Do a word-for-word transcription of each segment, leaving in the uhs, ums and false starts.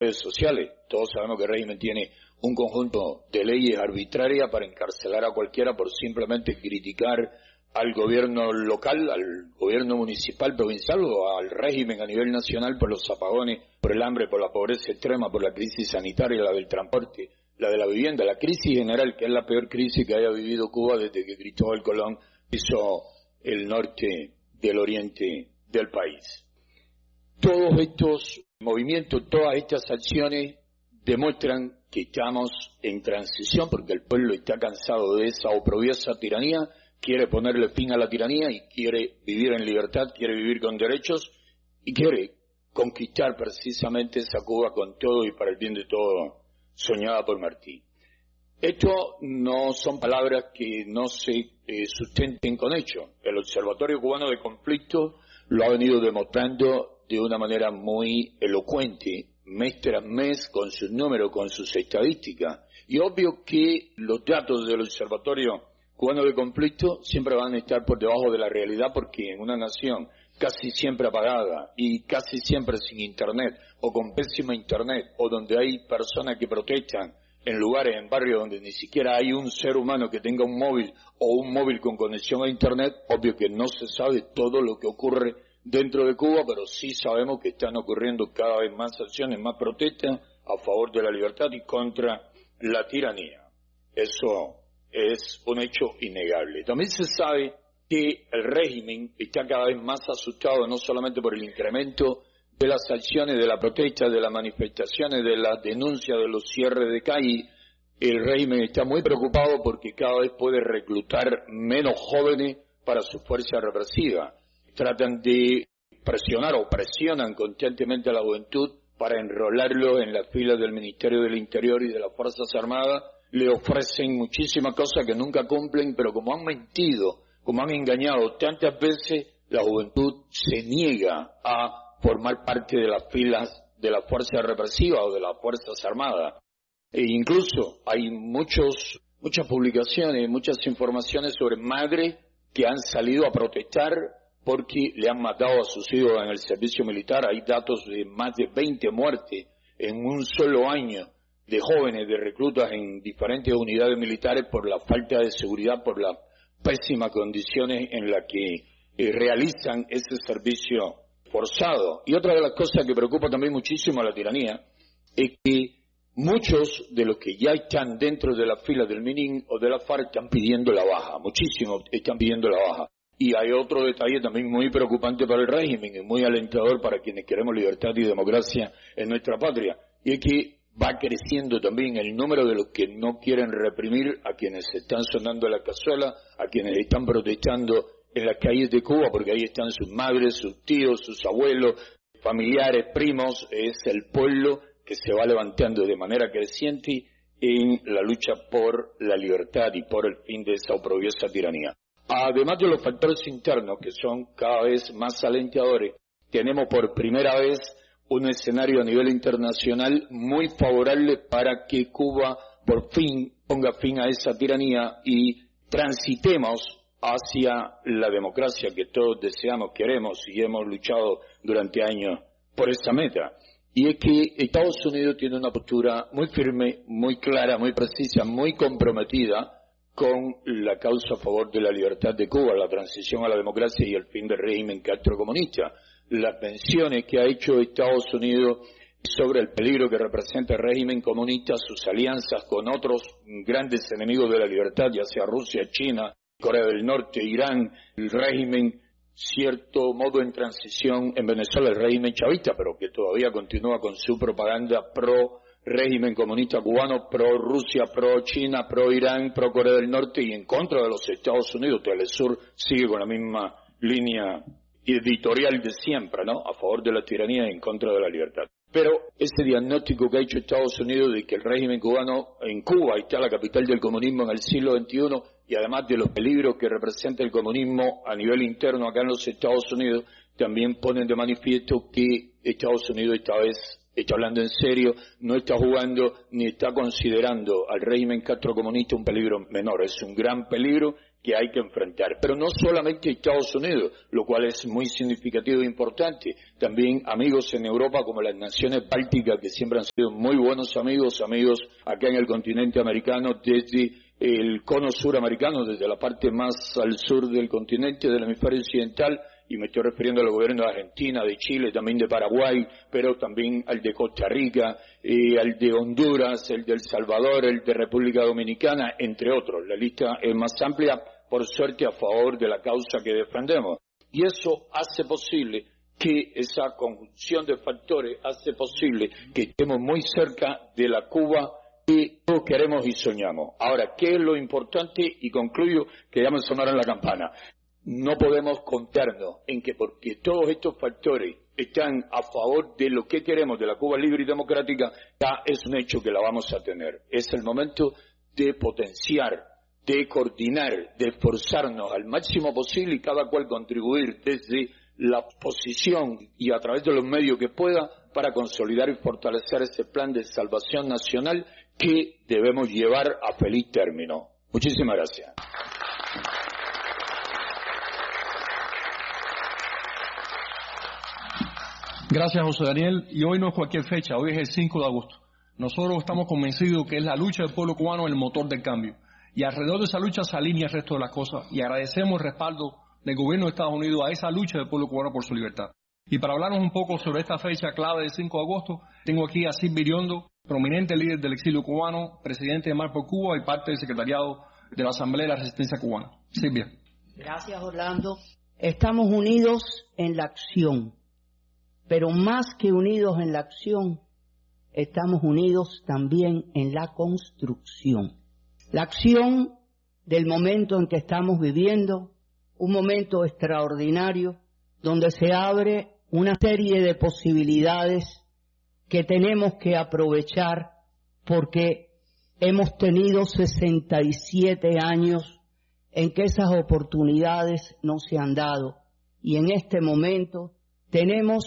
redes sociales. Todos sabemos que el régimen tiene un conjunto de leyes arbitrarias para encarcelar a cualquiera por simplemente criticar al gobierno local, al gobierno municipal, provincial o al régimen a nivel nacional por los apagones, por el hambre, por la pobreza extrema, por la crisis sanitaria, la del transporte, la de la vivienda, la crisis general, que es la peor crisis que haya vivido Cuba desde que Cristóbal Colón hizo el norte del oriente del país. Todos estos movimientos, todas estas acciones demuestran que estamos en transición porque el pueblo está cansado de esa oprobiosa tiranía, quiere ponerle fin a la tiranía y quiere vivir en libertad, quiere vivir con derechos y quiere conquistar precisamente esa Cuba con todo y para el bien de todo soñada por Martí. Esto no son palabras que no se eh, sustenten con hechos. El Observatorio Cubano de Conflicto lo ha venido demostrando de una manera muy elocuente, mes tras mes, con sus números, con sus estadísticas. Y obvio que los datos del Observatorio Cubano de Conflicto siempre van a estar por debajo de la realidad porque en una nación casi siempre apagada y casi siempre sin internet o con pésima internet o donde hay personas que protestan en lugares, en barrios donde ni siquiera hay un ser humano que tenga un móvil o un móvil con conexión a internet, obvio que no se sabe todo lo que ocurre dentro de Cuba, pero sí sabemos que están ocurriendo cada vez más acciones, más protestas a favor de la libertad y contra la tiranía. Eso es un hecho innegable. También se sabe que el régimen está cada vez más asustado no solamente por el incremento de las acciones, de la protesta, de las manifestaciones, de las denuncias, de los cierres de calle. El régimen está muy preocupado porque cada vez puede reclutar menos jóvenes para su fuerza represiva. Tratan de presionar o presionan constantemente a la juventud para enrolarlo en las filas del Ministerio del Interior y de las Fuerzas Armadas. Le ofrecen muchísimas cosas que nunca cumplen, pero como han mentido, como han engañado tantas veces, la juventud se niega a formar parte de las filas de las fuerzas represivas o de las Fuerzas Armadas. E incluso hay muchos, muchas publicaciones, muchas informaciones sobre madres que han salido a protestar porque le han matado a sus hijos en el servicio militar. Hay datos de más de veinte muertes en un solo año de jóvenes, de reclutas en diferentes unidades militares por la falta de seguridad, por las pésimas condiciones en las que eh, realizan ese servicio forzado. Y otra de las cosas que preocupa también muchísimo a la tiranía es que muchos de los que ya están dentro de las filas del MININ o de la FARC están pidiendo la baja, muchísimos están pidiendo la baja. Y hay otro detalle también muy preocupante para el régimen y muy alentador para quienes queremos libertad y democracia en nuestra patria, y es que va creciendo también el número de los que no quieren reprimir a quienes están sonando la cazuela, a quienes están protestando en las calles de Cuba, porque ahí están sus madres, sus tíos, sus abuelos, familiares, primos. Es el pueblo que se va levantando de manera creciente en la lucha por la libertad y por el fin de esa oprobiosa tiranía. Además de los factores internos, que son cada vez más alentadores, tenemos por primera vez un escenario a nivel internacional muy favorable para que Cuba por fin ponga fin a esa tiranía y transitemos hacia la democracia que todos deseamos, queremos y hemos luchado durante años por esa meta. Y es que Estados Unidos tiene una postura muy firme, muy clara, muy precisa, muy comprometida con la causa a favor de la libertad de Cuba, la transición a la democracia y el fin del régimen castrocomunista. Las menciones que ha hecho Estados Unidos sobre el peligro que representa el régimen comunista, sus alianzas con otros grandes enemigos de la libertad, ya sea Rusia, China, Corea del Norte, Irán, el régimen, cierto modo en transición en Venezuela, el régimen chavista, pero que todavía continúa con su propaganda pro régimen comunista cubano, pro Rusia, pro China, pro Irán, pro Corea del Norte y en contra de los Estados Unidos. Telesur sigue con la misma línea editorial de siempre, ¿no? A favor de la tiranía y en contra de la libertad. Pero ese diagnóstico que ha hecho Estados Unidos de que el régimen cubano en Cuba está la capital del comunismo en el siglo veintiuno y además de los peligros que representa el comunismo a nivel interno acá en los Estados Unidos, también ponen de manifiesto que Estados Unidos esta vez está hablando en serio, no está jugando ni está considerando al régimen castrocomunista un peligro menor. Es un gran peligro que hay que enfrentar. Pero no solamente Estados Unidos, lo cual es muy significativo e importante. También amigos en Europa como las naciones bálticas, que siempre han sido muy buenos amigos, amigos acá en el continente americano, desde el cono suramericano, desde la parte más al sur del continente, del hemisferio occidental, y me estoy refiriendo al gobierno de Argentina, de Chile, también de Paraguay, pero también al de Costa Rica, eh, al de Honduras, el de El Salvador, el de República Dominicana, entre otros. La lista es más amplia, por suerte, a favor de la causa que defendemos. Y eso hace posible que esa conjunción de factores hace posible que estemos muy cerca de la Cuba que todos queremos y soñamos. Ahora, ¿qué es lo importante? Y concluyo, que ya me sonaron la campana. No podemos contarnos en que porque todos estos factores están a favor de lo que queremos de la Cuba libre y democrática, ya es un hecho que la vamos a tener. Es el momento de potenciar, de coordinar, de esforzarnos al máximo posible y cada cual contribuir desde la posición y a través de los medios que pueda para consolidar y fortalecer ese plan de salvación nacional que debemos llevar a feliz término. Muchísimas gracias. Gracias, José Daniel. Y hoy no es cualquier fecha, hoy es el cinco de agosto. Nosotros estamos convencidos que es la lucha del pueblo cubano el motor del cambio. Y alrededor de esa lucha se alinea el resto de las cosas. Y agradecemos el respaldo del gobierno de Estados Unidos a esa lucha del pueblo cubano por su libertad. Y para hablarnos un poco sobre esta fecha clave del cinco de agosto, tengo aquí a Silvia Iriondo, prominente líder del exilio cubano, presidente de Mar por Cuba y parte del secretariado de la Asamblea de la Resistencia Cubana. Silvia. Gracias, Orlando. Estamos unidos en la acción. Pero más que unidos en la acción, estamos unidos también en la construcción. La acción del momento en que estamos viviendo, un momento extraordinario, donde se abre una serie de posibilidades que tenemos que aprovechar porque hemos tenido sesenta y siete años en que esas oportunidades no se han dado. Y en este momento tenemos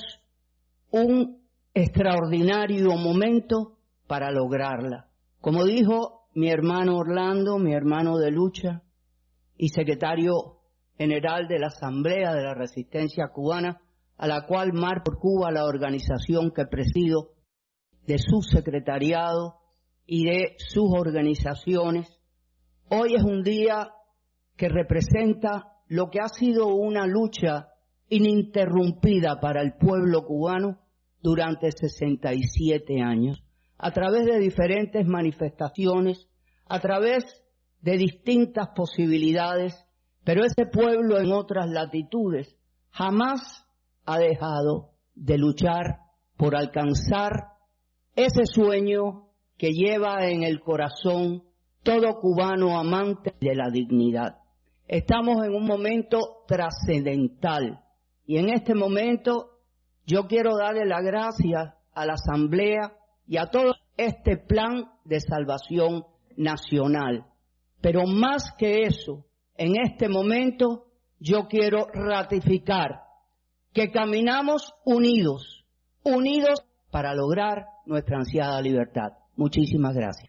un extraordinario momento para lograrla. Como dijo mi hermano Orlando, mi hermano de lucha y secretario general de la Asamblea de la Resistencia Cubana, a la cual Mar por Cuba, la organización que presido, de su secretariado y de sus organizaciones, hoy es un día que representa lo que ha sido una lucha ininterrumpida para el pueblo cubano durante sesenta y siete años, a través de diferentes manifestaciones, a través de distintas posibilidades, pero ese pueblo en otras latitudes jamás ha dejado de luchar por alcanzar ese sueño que lleva en el corazón todo cubano amante de la dignidad. Estamos en un momento trascendental y en este momento yo quiero darle las gracias a la Asamblea y a todo este plan de salvación nacional. Pero más que eso, en este momento yo quiero ratificar que caminamos unidos, unidos para lograr nuestra ansiada libertad. Muchísimas gracias.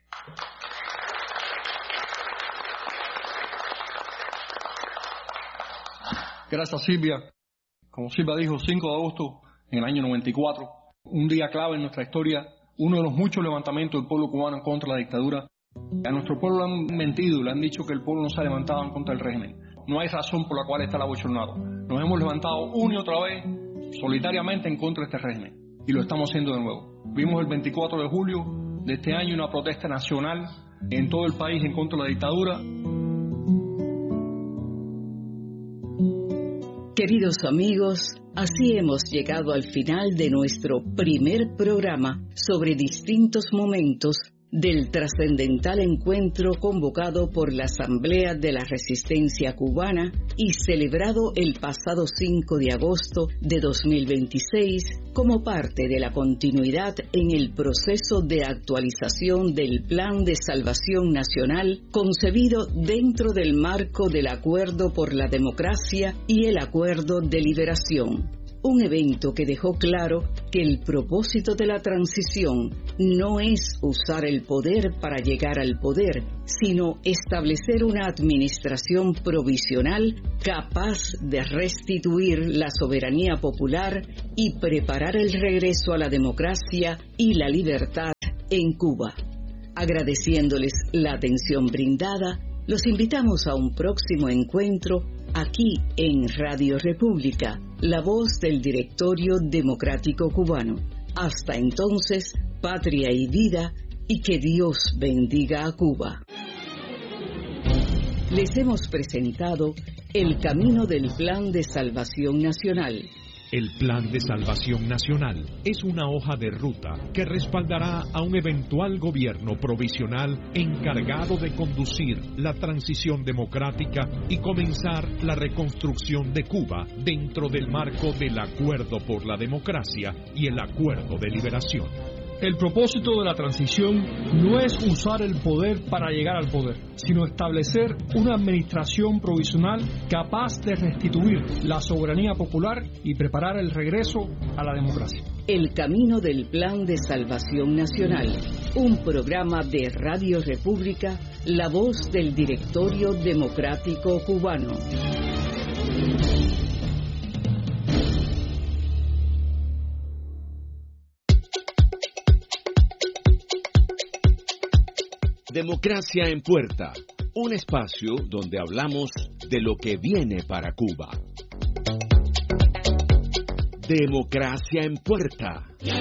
Gracias, Silvia. Como Silvia dijo, cinco de agosto en el año noventa y cuatro, un día clave en nuestra historia, uno de los muchos levantamientos del pueblo cubano contra la dictadura. A nuestro pueblo le han mentido, le han dicho que el pueblo no se ha levantado en contra del régimen. No hay razón por la cual está el abochornado. Nos hemos levantado una y otra vez, solitariamente en contra de este régimen. Y lo estamos haciendo de nuevo. Vimos el veinticuatro de julio de este año una protesta nacional en todo el país en contra de la dictadura. Queridos amigos, así hemos llegado al final de nuestro primer programa sobre distintos momentos del trascendental encuentro convocado por la Asamblea de la Resistencia Cubana y celebrado el pasado cinco de agosto de dos mil veintiséis como parte de la continuidad en el proceso de actualización del Plan de Salvación Nacional concebido dentro del marco del Acuerdo por la Democracia y el Acuerdo de Liberación. Un evento que dejó claro que el propósito de la transición no es usar el poder para llegar al poder, sino establecer una administración provisional capaz de restituir la soberanía popular y preparar el regreso a la democracia y la libertad en Cuba. Agradeciéndoles la atención brindada, los invitamos a un próximo encuentro aquí en Radio República, la voz del Directorio Democrático Cubano. Hasta entonces, patria y vida, y que Dios bendiga a Cuba. Les hemos presentado El Camino del Plan de Salvación Nacional. El Plan de Salvación Nacional es una hoja de ruta que respaldará a un eventual gobierno provisional encargado de conducir la transición democrática y comenzar la reconstrucción de Cuba dentro del marco del Acuerdo por la Democracia y el Acuerdo de Liberación. El propósito de la transición no es usar el poder para llegar al poder, sino establecer una administración provisional capaz de restituir la soberanía popular y preparar el regreso a la democracia. El Camino del Plan de Salvación Nacional, un programa de Radio República, la voz del Directorio Democrático Cubano. Democracia en Puerta, un espacio donde hablamos de lo que viene para Cuba. Democracia en Puerta.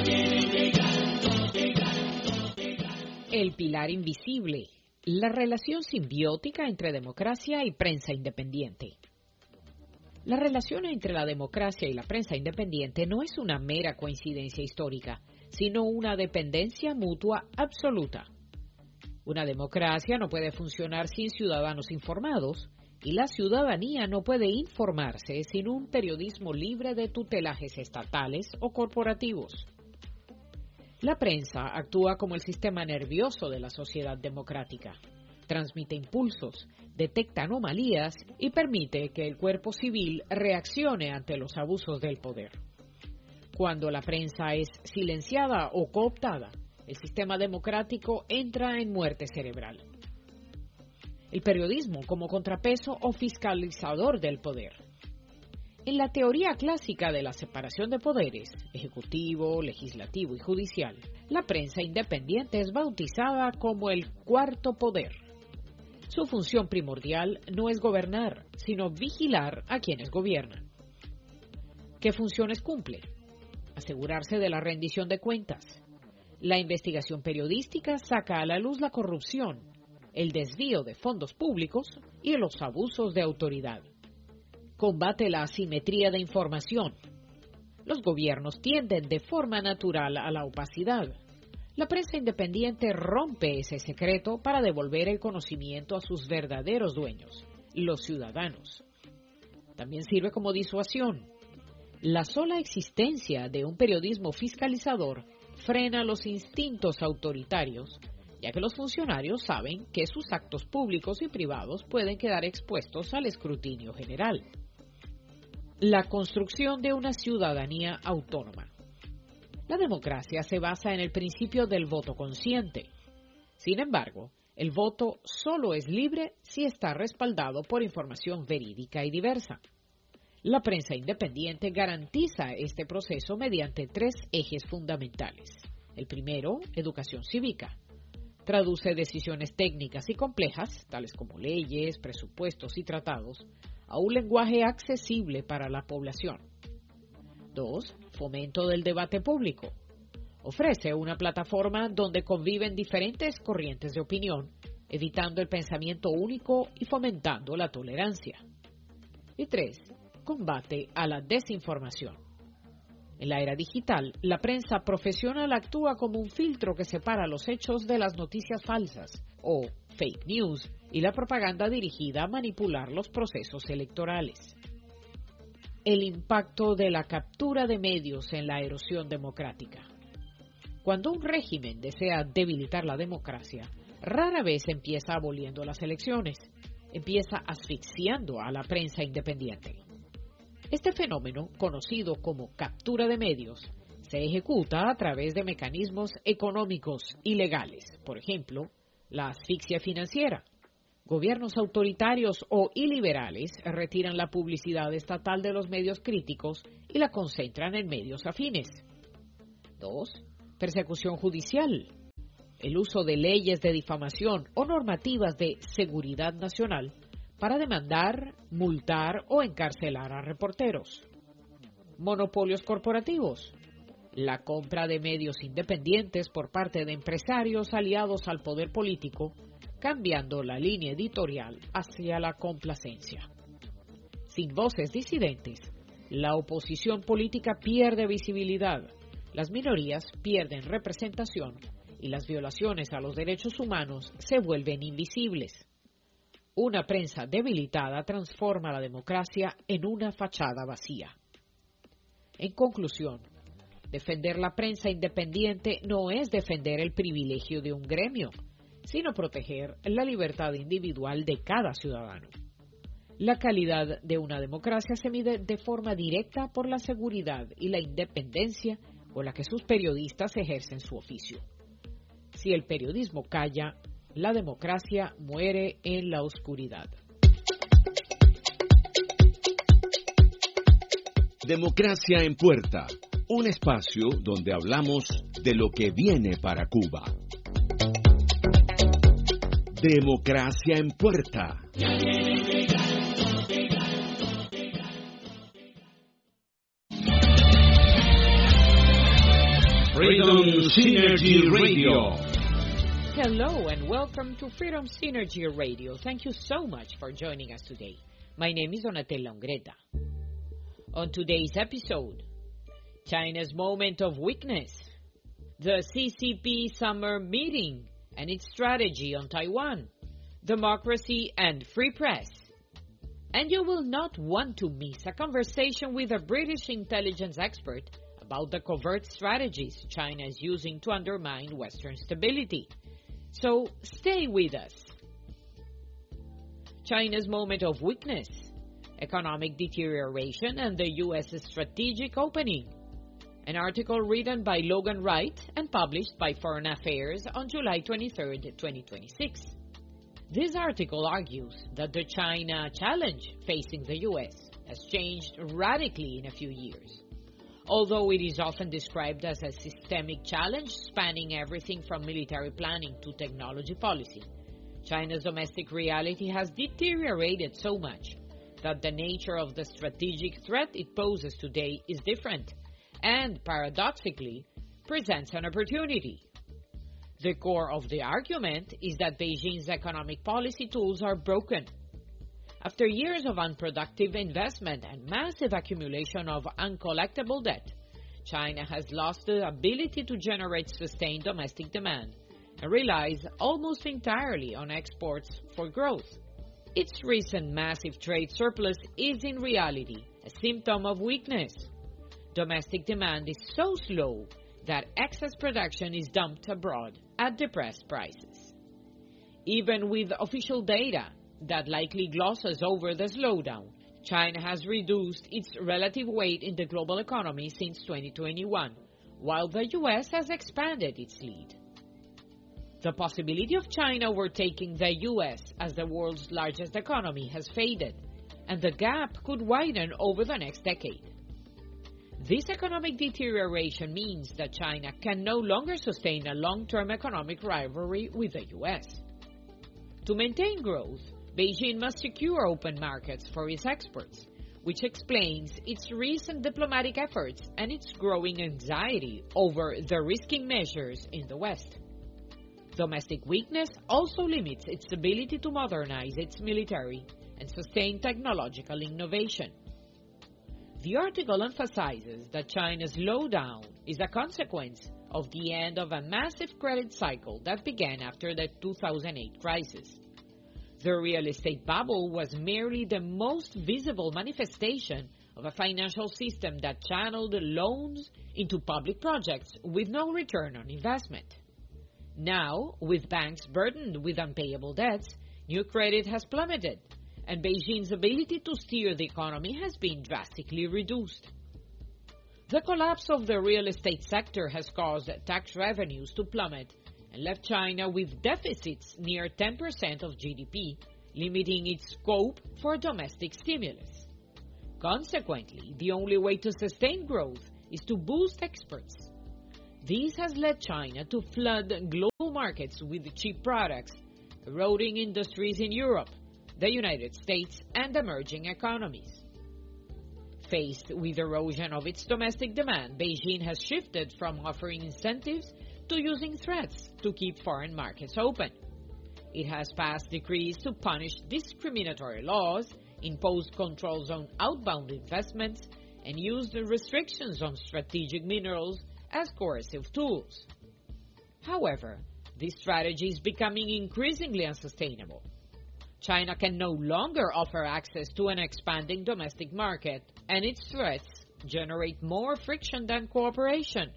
El pilar invisible, la relación simbiótica entre democracia y prensa independiente. La relación entre la democracia y la prensa independiente no es una mera coincidencia histórica, sino una dependencia mutua absoluta. Una democracia no puede funcionar sin ciudadanos informados, y la ciudadanía no puede informarse sin un periodismo libre de tutelajes estatales o corporativos. La prensa actúa como el sistema nervioso de la sociedad democrática. Transmite impulsos, detecta anomalías y permite que el cuerpo civil reaccione ante los abusos del poder. Cuando la prensa es silenciada o cooptada, el sistema democrático entra en muerte cerebral. El periodismo como contrapeso o fiscalizador del poder. En la teoría clásica de la separación de poderes, ejecutivo, legislativo y judicial, la prensa independiente es bautizada como el cuarto poder. Su función primordial no es gobernar, sino vigilar a quienes gobiernan. ¿Qué funciones cumple? Asegurarse de la rendición de cuentas. La investigación periodística saca a la luz la corrupción, el desvío de fondos públicos y los abusos de autoridad. Combate la asimetría de información. Los gobiernos tienden de forma natural a la opacidad. La prensa independiente rompe ese secreto para devolver el conocimiento a sus verdaderos dueños, los ciudadanos. También sirve como disuasión. La sola existencia de un periodismo fiscalizador frena los instintos autoritarios, ya que los funcionarios saben que sus actos públicos y privados pueden quedar expuestos al escrutinio general. La construcción de una ciudadanía autónoma. La democracia se basa en el principio del voto consciente. Sin embargo, el voto solo es libre si está respaldado por información verídica y diversa. La prensa independiente garantiza este proceso mediante tres ejes fundamentales. El primero, educación cívica. Traduce decisiones técnicas y complejas, tales como leyes, presupuestos y tratados, a un lenguaje accesible para la población. Dos, fomento del debate público. Ofrece una plataforma donde conviven diferentes corrientes de opinión, evitando el pensamiento único y fomentando la tolerancia. Y tres, combate a la desinformación. En la era digital, la prensa profesional actúa como un filtro que separa los hechos de las noticias falsas, o fake news, y la propaganda dirigida a manipular los procesos electorales. El impacto de la captura de medios en la erosión democrática. Cuando un régimen desea debilitar la democracia, rara vez empieza aboliendo las elecciones, empieza asfixiando a la prensa independiente. Este fenómeno, conocido como captura de medios, se ejecuta a través de mecanismos económicos y legales, por ejemplo, la asfixia financiera. Gobiernos autoritarios o iliberales retiran la publicidad estatal de los medios críticos y la concentran en medios afines. Dos. Persecución judicial. El uso de leyes de difamación o normativas de seguridad nacional para demandar, multar o encarcelar a reporteros. Monopolios corporativos. La compra de medios independientes por parte de empresarios aliados al poder político, cambiando la línea editorial hacia la complacencia. Sin voces disidentes, la oposición política pierde visibilidad, las minorías pierden representación y las violaciones a los derechos humanos se vuelven invisibles. Una prensa debilitada transforma la democracia en una fachada vacía. En conclusión, defender la prensa independiente no es defender el privilegio de un gremio, sino proteger la libertad individual de cada ciudadano. La calidad de una democracia se mide de forma directa por la seguridad y la independencia con la que sus periodistas ejercen su oficio. Si el periodismo calla, la democracia muere en la oscuridad. Democracia en Puerta, un espacio donde hablamos de lo que viene para Cuba. Democracia en Puerta. Freedom Synergy Radio. Hello and welcome to Freedom Synergy Radio. Thank you so much for joining us today. My name is Donatella Ungreta. On today's episode, China's moment of weakness, the C C P summer meeting and its strategy on Taiwan, democracy and free press. And you will not want to miss a conversation with a British intelligence expert about the covert strategies China is using to undermine Western stability. So stay with us. China's moment of weakness, economic deterioration and the U S strategic opening. An article written by Logan Wright and published by Foreign Affairs on July twenty-third, twenty twenty-six. This article argues that the China challenge facing the U S has changed radically in a few years. Although it is often described as a systemic challenge spanning everything from military planning to technology policy, China's domestic reality has deteriorated so much that the nature of the strategic threat it poses today is different and, paradoxically, presents an opportunity. The core of the argument is that Beijing's economic policy tools are broken. After years of unproductive investment and massive accumulation of uncollectible debt, China has lost the ability to generate sustained domestic demand and relies almost entirely on exports for growth. Its recent massive trade surplus is in reality a symptom of weakness. Domestic demand is so slow that excess production is dumped abroad at depressed prices. Even with official data that likely glosses over the slowdown, China has reduced its relative weight in the global economy since twenty twenty-one, while the U S has expanded its lead. The possibility of China overtaking the U S as the world's largest economy has faded, and the gap could widen over the next decade. This economic deterioration means that China can no longer sustain a long-term economic rivalry with the U S. To maintain growth, Beijing must secure open markets for its exports, which explains its recent diplomatic efforts and its growing anxiety over the risky measures in the West. Domestic weakness also limits its ability to modernize its military and sustain technological innovation. The article emphasizes that China's slowdown is a consequence of the end of a massive credit cycle that began after the two thousand eight crisis. The real estate bubble was merely the most visible manifestation of a financial system that channeled loans into public projects with no return on investment. Now, with banks burdened with unpayable debts, new credit has plummeted, and Beijing's ability to steer the economy has been drastically reduced. The collapse of the real estate sector has caused tax revenues to plummet and left China with deficits near ten percent of G D P, limiting its scope for domestic stimulus. Consequently, the only way to sustain growth is to boost exports. This has led China to flood global markets with cheap products, eroding industries in Europe, the United States, and emerging economies. Faced with erosion of its domestic demand, Beijing has shifted from offering incentives to using threats to keep foreign markets open. It has passed decrees to punish discriminatory laws, imposed controls on outbound investments, and used restrictions on strategic minerals as coercive tools. However, this strategy is becoming increasingly unsustainable. China can no longer offer access to an expanding domestic market, and its threats generate more friction than cooperation.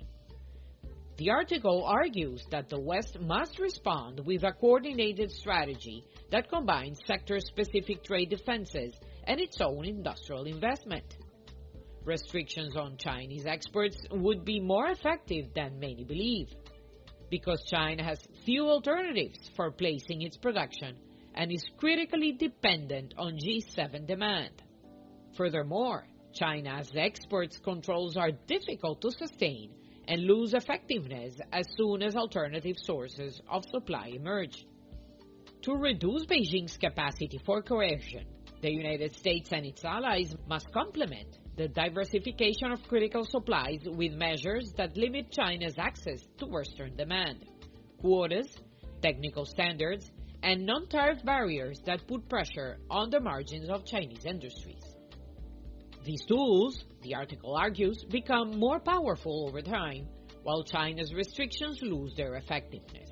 The article argues that the West must respond with a coordinated strategy that combines sector-specific trade defenses and its own industrial investment. Restrictions on Chinese exports would be more effective than many believe, because China has few alternatives for placing its production and is critically dependent on G seven demand. Furthermore, China's exports controls are difficult to sustain and lose effectiveness as soon as alternative sources of supply emerge. To reduce Beijing's capacity for coercion, the United States and its allies must complement the diversification of critical supplies with measures that limit China's access to Western demand, quotas, technical standards, and non-tariff barriers that put pressure on the margins of Chinese industries. These tools, the article argues, become more powerful over time, while China's restrictions lose their effectiveness.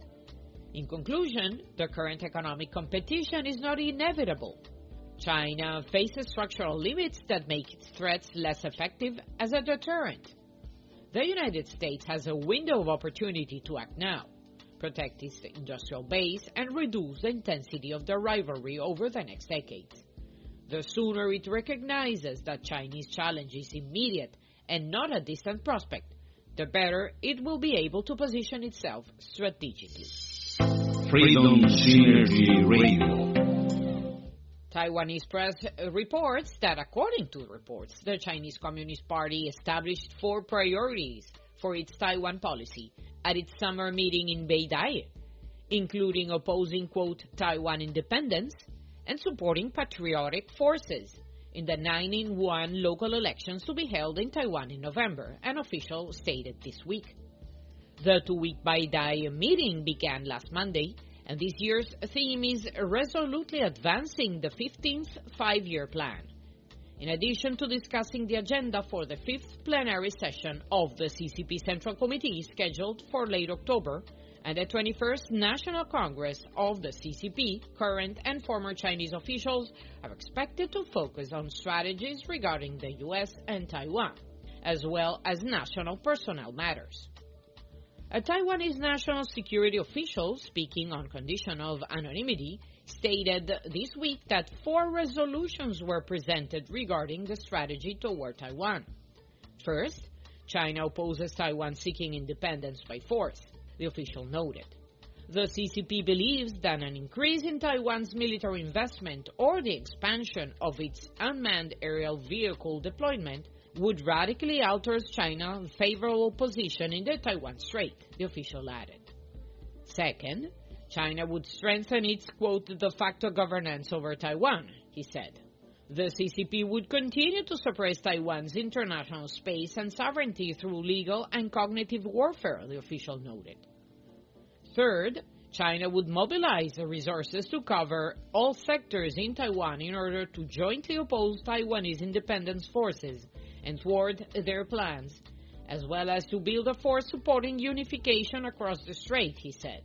In conclusion, the current economic competition is not inevitable. China faces structural limits that make its threats less effective as a deterrent. The United States has a window of opportunity to act now, protect its industrial base, and reduce the intensity of the rivalry over the next decades. The sooner it recognizes that Chinese challenge is immediate and not a distant prospect, the better it will be able to position itself strategically. Freedom Synergy Radio. Taiwanese press reports that, according to reports, the Chinese Communist Party established four priorities for its Taiwan policy at its summer meeting in Beidai, including opposing, quote, Taiwan independence and supporting patriotic forces in the nine in one local elections to be held in Taiwan in November, an official stated this week. The two-week Beidai meeting began last Monday, and this year's theme is resolutely advancing the fifteenth five-year plan, in addition to discussing the agenda for the fifth plenary session of the C C P Central Committee scheduled for late October and the twenty-first National Congress of the C C P. Current and former Chinese officials are expected to focus on strategies regarding the U S and Taiwan, as well as national personnel matters. A Taiwanese national security official, speaking on condition of anonymity, stated this week that four resolutions were presented regarding the strategy toward Taiwan. First, China opposes Taiwan seeking independence by force, the official noted. The C C P believes that an increase in Taiwan's military investment or the expansion of its unmanned aerial vehicle deployment would radically alter China's favorable position in the Taiwan Strait, the official added. Second, China would strengthen its, quote, de facto governance over Taiwan, he said. The C C P would continue to suppress Taiwan's international space and sovereignty through legal and cognitive warfare, the official noted. Third, China would mobilize the resources to cover all sectors in Taiwan in order to jointly oppose Taiwanese independence forces and thwart their plans, as well as to build a force supporting unification across the strait, he said.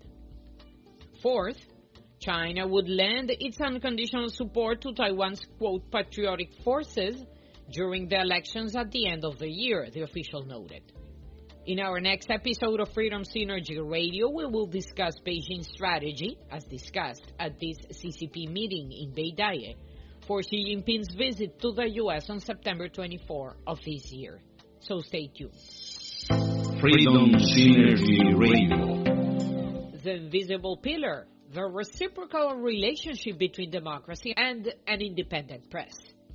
Fourth, China would lend its unconditional support to Taiwan's, quote, patriotic forces during the elections at the end of the year, the official noted. In our next episode of Freedom Synergy Radio, we will discuss Beijing's strategy, as discussed at this C C P meeting in Beidaye, for Xi Jinping's visit to the U S on September twenty-fourth of this year. So stay tuned. Freedom Synergy Radio. The invisible pillar, the reciprocal relationship between democracy and an independent press.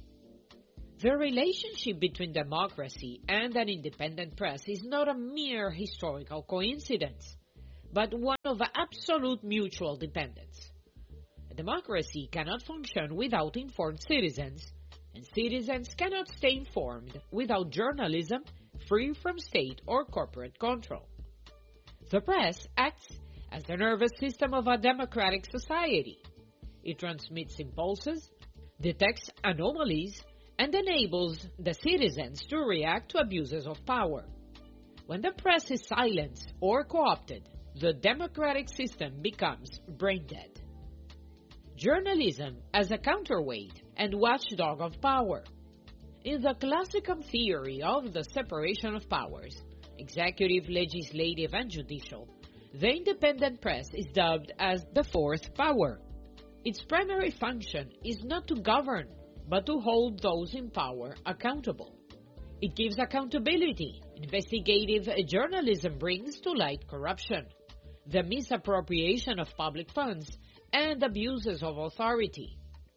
The relationship between democracy and an independent press is not a mere historical coincidence, but one of absolute mutual dependence. A democracy cannot function without informed citizens, and citizens cannot stay informed without journalism free from state or corporate control. The press acts as the nervous system of a democratic society. It transmits impulses, detects anomalies, and enables the citizens to react to abuses of power. When the press is silenced or co-opted, the democratic system becomes brain-dead. Journalism as a counterweight and watchdog of power. In the classical theory of the separation of powers, executive, legislative, and judicial, the independent press is dubbed as the fourth power. Its primary function is not to govern, but to hold those in power accountable. It gives accountability. Investigative journalism brings to light corruption, the misappropriation of public funds, and abuses of authority.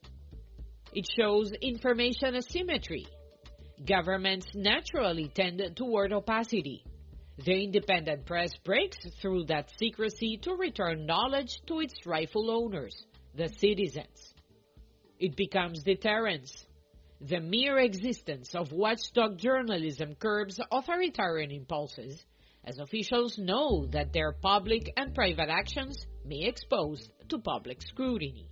It shows information asymmetry. Governments naturally tend toward opacity. The independent press breaks through that secrecy to return knowledge to its rightful owners, the citizens. It becomes deterrence. The mere existence of watchdog journalism curbs authoritarian impulses, as officials know that their public and private actions may be exposed to public scrutiny.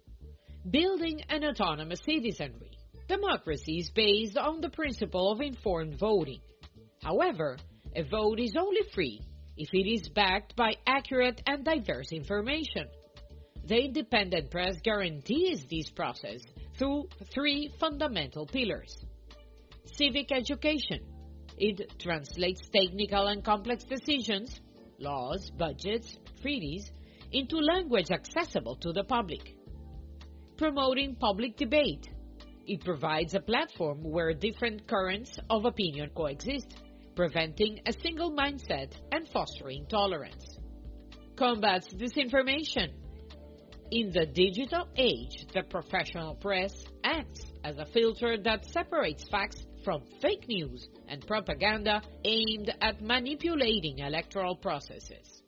Building an autonomous citizenry. Democracy is based on the principle of informed voting. However, a vote is only free if it is backed by accurate and diverse information. The independent press guarantees this process through three fundamental pillars. Civic education. It translates technical and complex decisions, laws, budgets, treaties, into language accessible to the public. Promoting public debate. It provides a platform where different currents of opinion coexist, preventing a single mindset and fostering tolerance. Combats disinformation. In the digital age, the professional press acts as a filter that separates facts from fake news and propaganda aimed at manipulating electoral processes.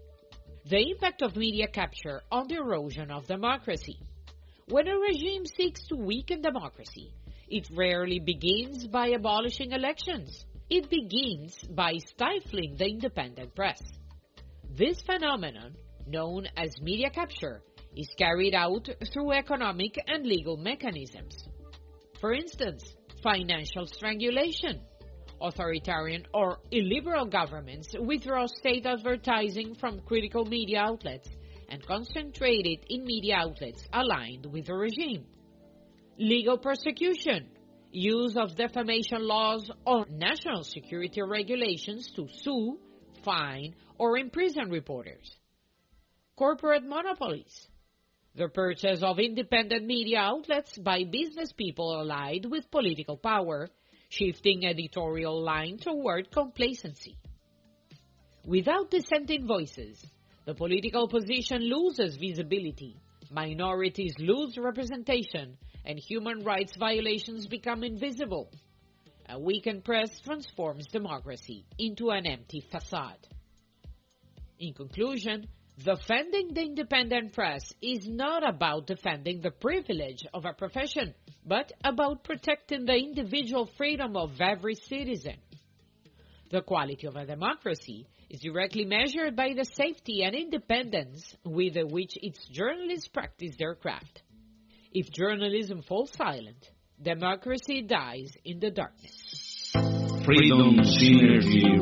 The impact of media capture on the erosion of democracy. When a regime seeks to weaken democracy, it rarely begins by abolishing elections. It begins by stifling the independent press. This phenomenon, known as media capture, is carried out through economic and legal mechanisms. For instance, financial strangulation. Authoritarian or illiberal governments withdraw state advertising from critical media outlets and concentrate it in media outlets aligned with the regime. Legal persecution. Use of defamation laws or national security regulations to sue, fine, or imprison reporters. Corporate monopolies. The purchase of independent media outlets by business people allied with political power, shifting editorial line toward complacency. Without dissenting voices, the political position loses visibility, minorities lose representation, and human rights violations become invisible. A weakened press transforms democracy into an empty facade. In conclusion, defending the independent press is not about defending the privilege of a profession, but about protecting the individual freedom of every citizen. The quality of a democracy is directly measured by the safety and independence with which its journalists practice their craft. If journalism falls silent, democracy dies in the darkness. Freedom Synergy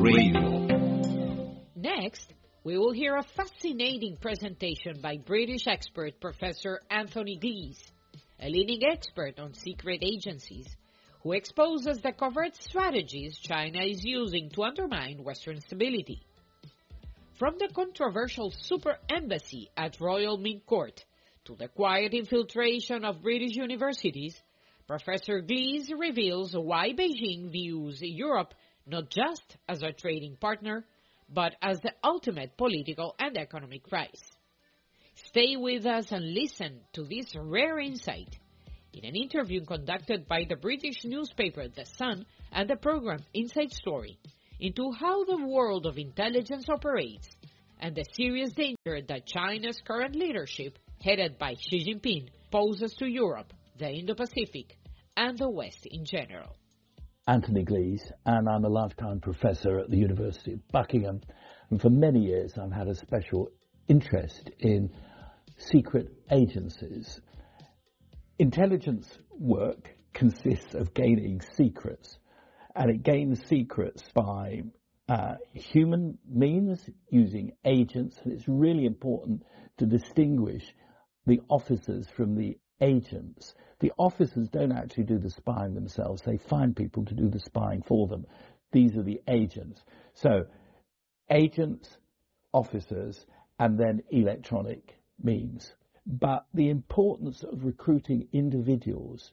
Radio. Next, we will hear a fascinating presentation by British expert Professor Anthony Glees, a leading expert on secret agencies, who exposes the covert strategies China is using to undermine Western stability. From the controversial super embassy at Royal Mink Court to the quiet infiltration of British universities, Professor Gliese reveals why Beijing views Europe not just as a trading partner, but as the ultimate political and economic prize. Stay with us and listen to this rare insight in an interview conducted by the British newspaper The Sun and the program Inside Story into how the world of intelligence operates and the serious danger that China's current leadership, headed by Xi Jinping, poses to Europe, the Indo-Pacific, and the West in general. Anthony Gliese, and I'm a lifetime professor at the University of Buckingham, and for many years I've had a special interest in secret agencies. Intelligence work consists of gaining secrets, and it gains secrets by uh, human means, using agents, and it's really important to distinguish the officers from the agents. The officers don't actually do the spying themselves. They find people to do the spying for them. These are the agents. So agents, officers, and then electronic means. But the importance of recruiting individuals,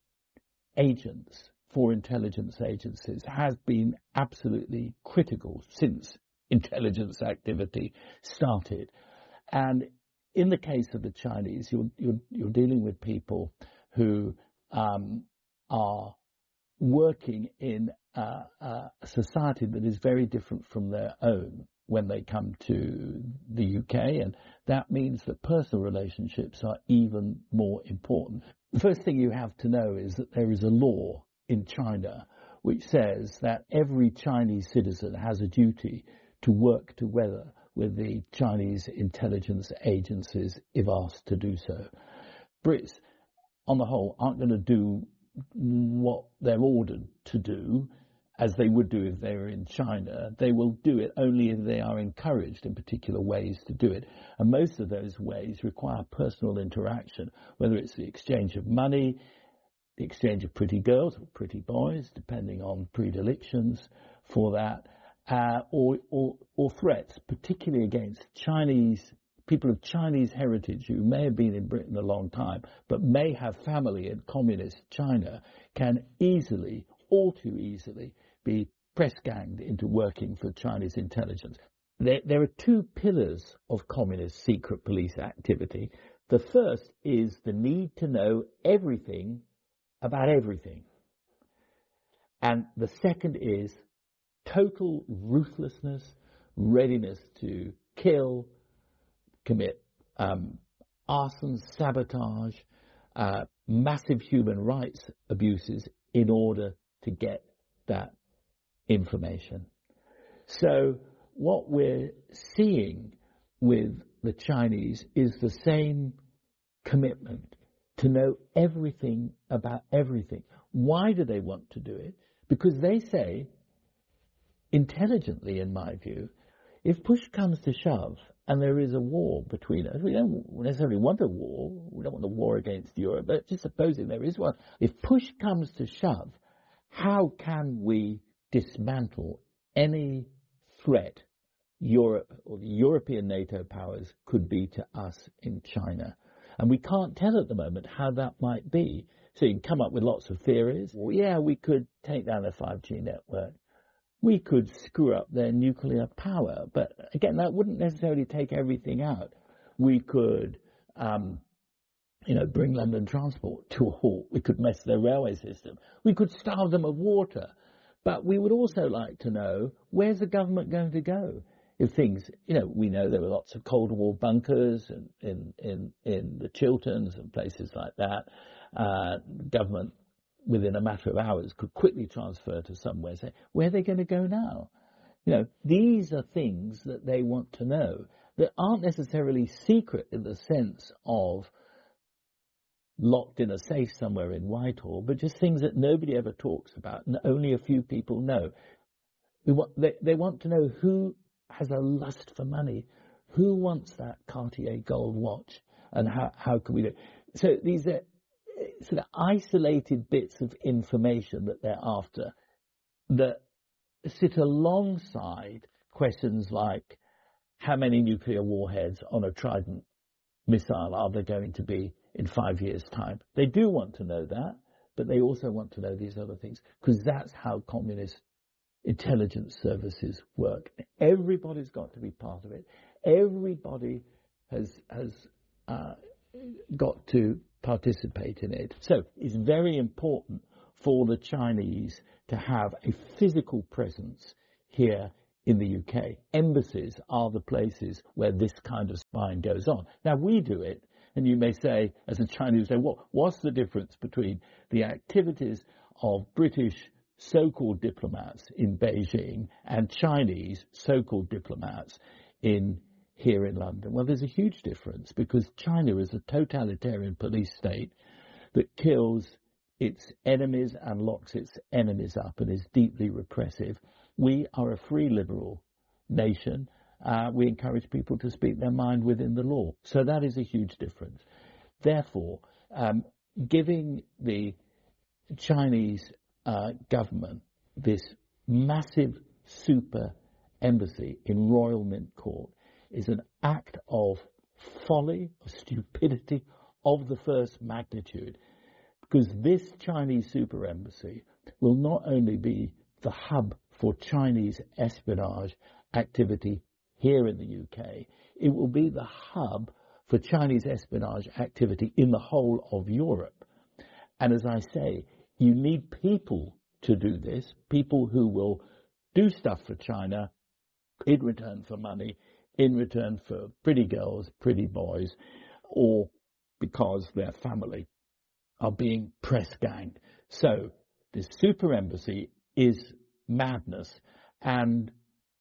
agents, for intelligence agencies has been absolutely critical since intelligence activity started. And in the case of the Chinese, you're, you're, you're dealing with people who um, are working in uh, uh, a society that is very different from their own when they come to the U K, and that means that personal relationships are even more important. The first thing you have to know is that there is a law in China which says that every Chinese citizen has a duty to work together with the Chinese intelligence agencies if asked to do so. Brits, on the whole, aren't going to do what they're ordered to do as they would do if they were in China. They will do it only if they are encouraged in particular ways to do it. And most of those ways require personal interaction, whether it's the exchange of money, the exchange of pretty girls or pretty boys, depending on predilections for that, uh, or, or, or threats, particularly against Chinese people of Chinese heritage who may have been in Britain a long time, but may have family in communist China, can easily, all too easily, be press-ganged into working for Chinese intelligence. There, there are two pillars of communist secret police activity. The first is the need to know everything about everything. And the second is total ruthlessness, readiness to kill, commit um, arson, sabotage, uh, massive human rights abuses in order to get that information. So what we're seeing with the Chinese is the same commitment to know everything about everything. Why do they want to do it? Because they say, intelligently in my view, if push comes to shove and there is a war between us, we don't necessarily want a war, we don't want a war against Europe, but just supposing there is one, if push comes to shove, how can we dismantle any threat Europe or the European NATO powers could be to us in China? And we can't tell at the moment how that might be. So you can come up with lots of theories. Well, yeah, we could take down their five G network. We could screw up their nuclear power. But again, that wouldn't necessarily take everything out. We could, um, you know, bring London transport to a halt. We could mess their railway system. We could starve them of water. But we would also like to know, where's the government going to go? If things, you know, we know there were lots of Cold War bunkers in in, in, in the Chilterns and places like that. Uh, government, within a matter of hours, could quickly transfer to somewhere. Say, where are they going to go now? You know, these are things that they want to know that aren't necessarily secret in the sense of locked in a safe somewhere in Whitehall, but just things that nobody ever talks about and only a few people know. We want, they, they want to know who has a lust for money, who wants that Cartier gold watch, and how, how can we do it? So these are, sort of isolated bits of information that they're after that sit alongside questions like how many nuclear warheads on a Trident missile are there going to be in five years' time. They do want to know that, but they also want to know these other things, because that's how communist intelligence services work. Everybody's got to be part of it. Everybody has has uh, got to participate in it. So it's very important for the Chinese to have a physical presence here in the U K. Embassies are the places where this kind of spying goes on. Now, we do it, and you may say, as a Chinese, say, what, what's the difference between the activities of British so-called diplomats in Beijing and Chinese so-called diplomats in here in London? Well, there's a huge difference, because China is a totalitarian police state that kills its enemies and locks its enemies up and is deeply repressive. We are a free liberal nation. Uh, we encourage people to speak their mind within the law. So that is a huge difference. Therefore, um, giving the Chinese uh, government this massive super embassy in Royal Mint Court is an act of folly, of stupidity, of the first magnitude. Because this Chinese super embassy will not only be the hub for Chinese espionage activity here in the U K, it will be the hub for Chinese espionage activity in the whole of Europe. And as I say, you need people to do this, people who will do stuff for China in return for money, in return for pretty girls, pretty boys, or because their family are being press ganged. So this super embassy is madness, and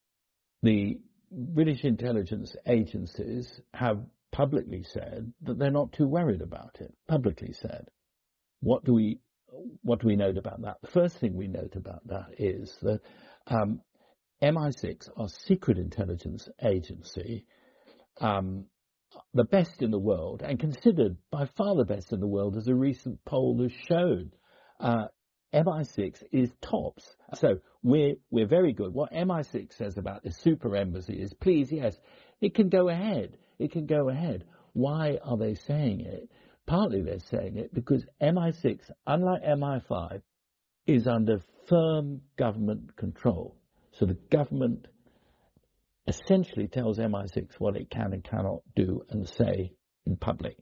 the British intelligence agencies have publicly said that they're not too worried about it. Publicly said. What do we what do we note about that? The first thing we note about that is that um, M I six, our secret intelligence agency, um, the best in the world, and considered by far the best in the world, as a recent poll has shown. Uh, M I six is tops. So we're, we're very good. What M I six says about the super embassy is, please, yes, it can go ahead. It can go ahead. Why are they saying it? Partly they're saying it because M I six, unlike M I five, is under firm government control. So the government essentially tells M I six what it can and cannot do and say in public.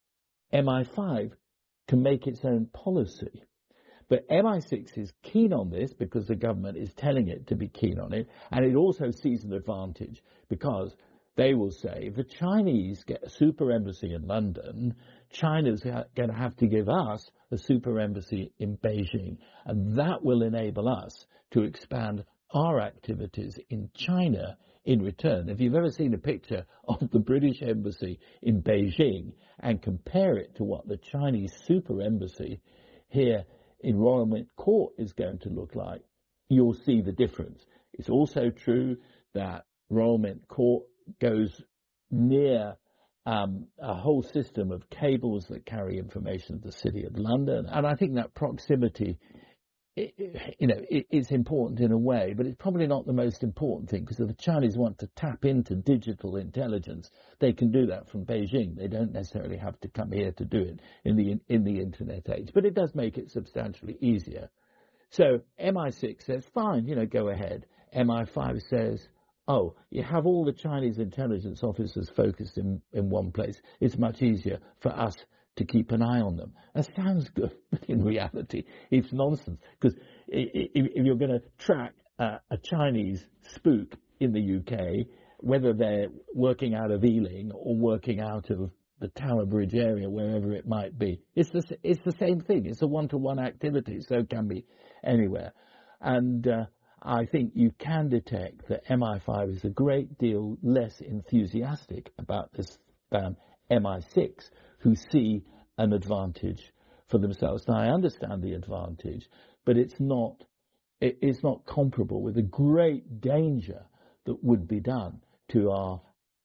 M I five can make its own policy. But M I six is keen on this because the government is telling it to be keen on it, and it also sees an advantage because they will say, if the Chinese get a super embassy in London, China's going to have to give us a super embassy in Beijing, and that will enable us to expand our activities in China in return. If you've ever seen a picture of the British embassy in Beijing and compare it to what the Chinese super embassy here in Royal Mint Court is going to look like, you'll see the difference. It's also true that Royal Mint Court goes near um, a whole system of cables that carry information to the City of London, and I think that proximity, it, you know, it, it's important in a way, but it's probably not the most important thing, because if the Chinese want to tap into digital intelligence, they can do that from Beijing. They don't necessarily have to come here to do it in the in the internet age, but it does make it substantially easier. So M I six says, fine, you know, go ahead. M I five says, oh, you have all the Chinese intelligence officers focused in, in one place. It's much easier for us to keep an eye on them. That sounds good, but in reality, it's nonsense. Because if, if you're going to track uh, a Chinese spook in the U K, whether they're working out of Ealing or working out of the Tower Bridge area, wherever it might be, it's the, it's the same thing. It's a one-to-one activity, so it can be anywhere. And uh, I think you can detect that M I five is a great deal less enthusiastic about this than M I six, who see an advantage for themselves. Now, I understand the advantage, but it's not, it, it's not comparable with the great danger that would be done to our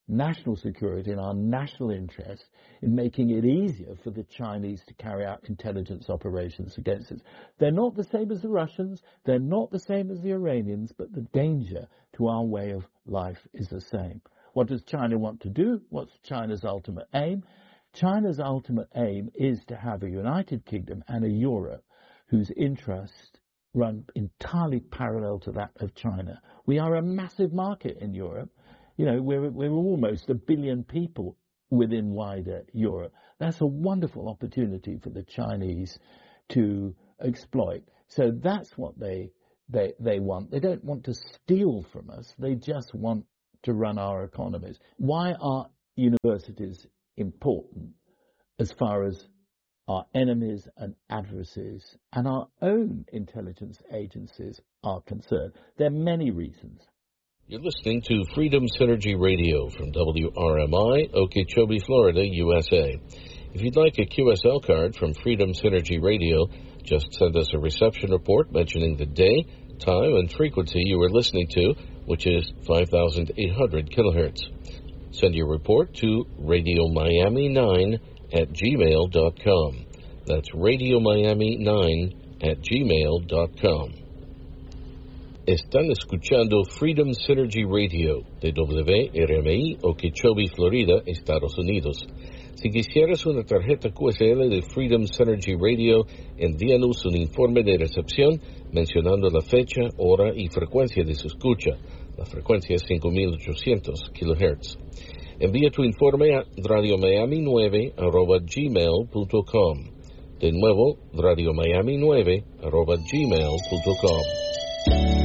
national security and our national interest in making it easier for the Chinese to carry out intelligence operations against us. They're not the same as the Russians, they're not the same as the Iranians, but the danger to our way of life is the same. What does China want to do? What's China's ultimate aim? China's ultimate aim is to have a United Kingdom and a Europe whose interests run entirely parallel to that of China. We are a massive market in Europe. You know, we're, we're almost a billion people within wider Europe. That's a wonderful opportunity for the Chinese to exploit. So that's what they, they, they want. They don't want to steal from us. They just want to run our economies. Why are universities important as far as our enemies and adversaries and our own intelligence agencies are concerned? There are many reasons. You're listening to Freedom Synergy Radio from W R M I, Okeechobee, Florida, U S A. If you'd like a Q S L card from Freedom Synergy Radio, just send us a reception report mentioning the day, time, and frequency you were listening to, which is five thousand eight hundred kilohertz. Send your report to Radio Miami nine at gmail dot com. That's Radio Miami nine at gmail dot com. Están escuchando Freedom Synergy Radio de W R M I, Okeechobee, Florida, Estados Unidos. Si quisieras una tarjeta Q S L de Freedom Synergy Radio, envíanos un informe de recepción mencionando la fecha, hora y frecuencia de su escucha. La frecuencia es cinco mil ochocientos kilohertz. Envía tu informe a radio miami nueve arroba gmail punto com. De nuevo, radio miami nueve arroba gmail punto com.